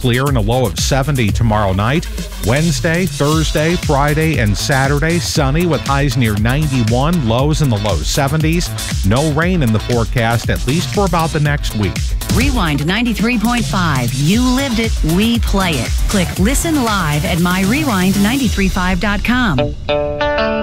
clear and a low of 70 tomorrow night. Wednesday, Thursday, Friday, and Saturday, sunny with highs near 91, lows in the low 70s. No rain in the forecast, at least for about the next week. Rewind 93.5. You lived it, we play it. Click Listen Live at myrewind935.com.